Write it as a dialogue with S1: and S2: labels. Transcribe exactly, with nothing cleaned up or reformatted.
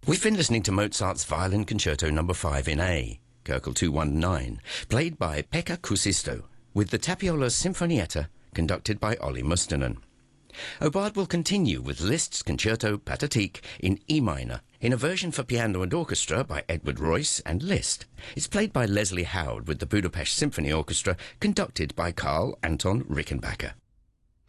S1: We've been listening to Mozart's Violin Concerto number five in A, Köchel two one nine, played by Pekka Kuusisto, with the Tapiola Sinfonietta, conducted by Olli Mustonen. Aubard will continue with Liszt's Concerto Pathétique in E minor, in a version for piano and orchestra by Edward Royce and Liszt. It's played by Leslie Howard with the Budapest Symphony Orchestra, conducted by Carl Anton Rickenbacker.